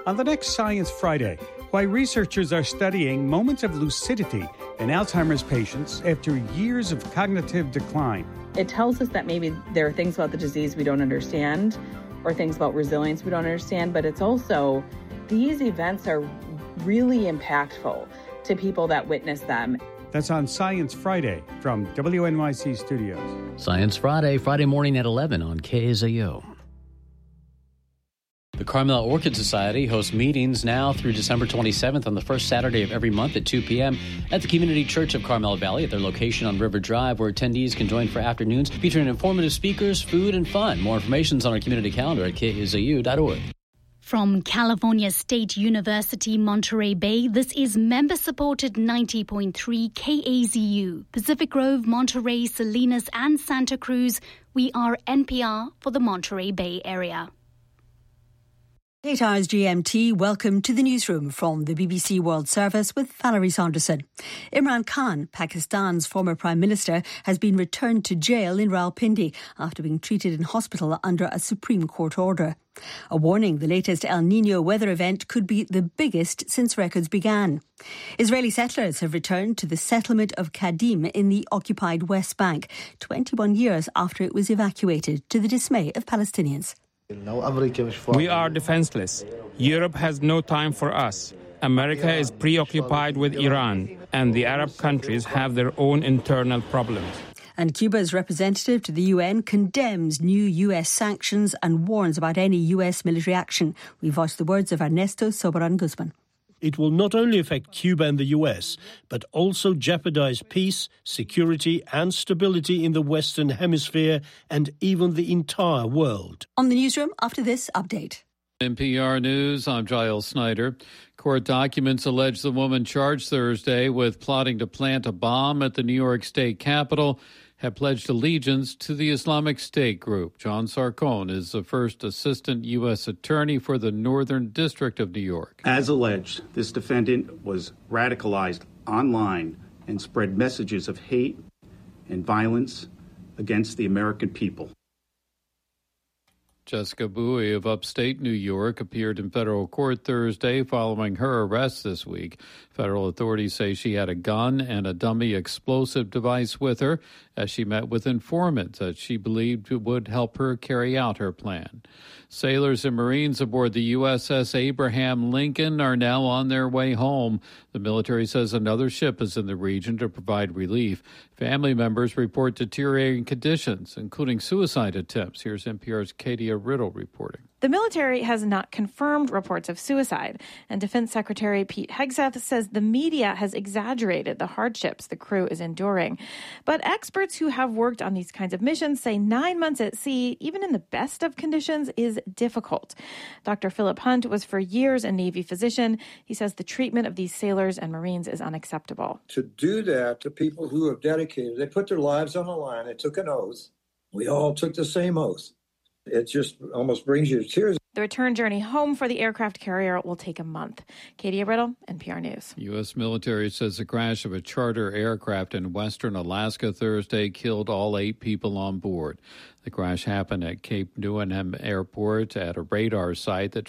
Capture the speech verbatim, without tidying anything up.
On the next Science Friday, why researchers are studying moments of lucidity in Alzheimer's patients after years of cognitive decline. It tells us that maybe there are things about the disease we don't understand or things about resilience we don't understand, but it's also these events are really impactful to people that witness them. That's on Science Friday from W N Y C Studios. Science Friday, Friday morning at eleven on K Z O. The Carmel Orchid Society hosts meetings now through December twenty-seventh on the first Saturday of every month at two p.m. at the Community Church of Carmel Valley at their location on River Drive, where attendees can join for afternoons featuring informative speakers, food, and fun. More information is on our community calendar at K Z U dot org. From California State University, Monterey Bay, this is member-supported ninety point three K A Z U. Pacific Grove, Monterey, Salinas, and Santa Cruz. We are N P R for the Monterey Bay area. eight hours G M T, welcome to the newsroom from the B B C World Service with Valerie Saunderson. Imran Khan, Pakistan's former Prime Minister, has been returned to jail in Rawalpindi after being treated in hospital under a Supreme Court order. A warning the latest El Nino weather event could be the biggest since records began. Israeli settlers have returned to the settlement of Kadim in the occupied West Bank, twenty-one years after it was evacuated, to the dismay of Palestinians. We are defenseless. Europe has no time for us. America is preoccupied with Iran, and the Arab countries have their own internal problems. And Cuba's representative to the U N condemns new U S sanctions and warns about any U S military action. We voice the words of Ernesto Soberan Guzman. It will not only affect Cuba and the U S, but also jeopardize peace, security and stability in the Western Hemisphere and even the entire world. On the newsroom, after this update. N P R News, I'm Giles Snyder. Court documents allege the woman charged Thursday with plotting to plant a bomb at the New York State Capitol had pledged allegiance to the Islamic State group. John Sarcone is the first assistant U S attorney for the Northern District of New York. As alleged, this defendant was radicalized online and spread messages of hate and violence against the American people. Jessica Bowie of upstate New York appeared in federal court Thursday following her arrest this week. Federal authorities say she had a gun and a dummy explosive device with her as she met with informants that she believed would help her carry out her plan. Sailors and Marines aboard the U S S Abraham Lincoln are now on their way home. The military says another ship is in the region to provide relief. Family members report deteriorating conditions, including suicide attempts. Here's N P R's Katia Riddle reporting. The military has not confirmed reports of suicide, and Defense Secretary Pete Hegseth says the media has exaggerated the hardships the crew is enduring. But experts who have worked on these kinds of missions say nine months at sea, even in the best of conditions, is difficult. Doctor Philip Hunt was for years a Navy physician. He says the treatment of these sailors and Marines is unacceptable. To do that to people who have dedicated, they put their lives on the line, they took an oath. We all took the same oath. It just almost brings you to tears. The return journey home for the aircraft carrier will take a month. Katia Riddle, N P R News. U S military says the crash of a charter aircraft in western Alaska Thursday killed all eight people on board. The crash happened at Cape Newenham Airport at a radar site that